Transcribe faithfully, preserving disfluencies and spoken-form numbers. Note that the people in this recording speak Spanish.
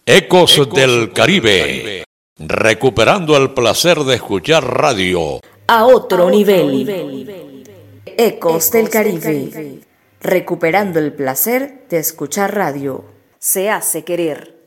Ecos del Caribe, recuperando el placer de escuchar radio a otro nivel. Ecos del Caribe, recuperando el placer de escuchar radio. Se hace querer.